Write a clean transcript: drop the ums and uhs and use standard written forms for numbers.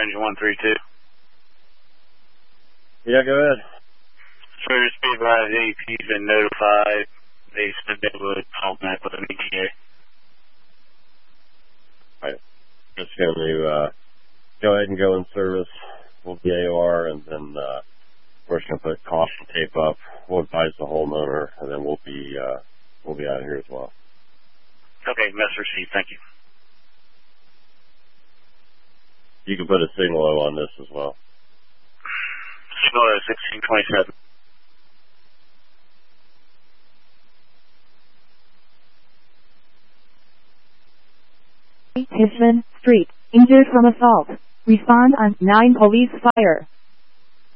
engine 132. Yeah, go ahead. Further speed rise, AP's been notified. They should be able to help back with an ETA. Alright. Just going to go ahead and go in service. We'll be AOR, and then we're just going to put caution tape up. We'll advise the homeowner, and then we'll be out of here as well. Okay, message received. Thank you. You can put a signal O on this as well. Signal O 1627. Hitchman Street, injured from assault. Respond on 9 police fire.